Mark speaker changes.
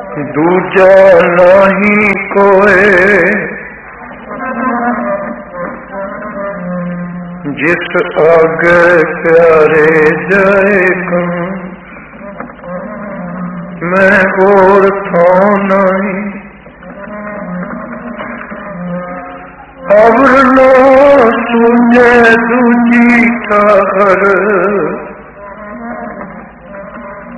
Speaker 1: दूजा नहीं कोई जिस आगे प्यारे जाए कम, मैं और था नहीं अब लो सुने दूजी ठाकर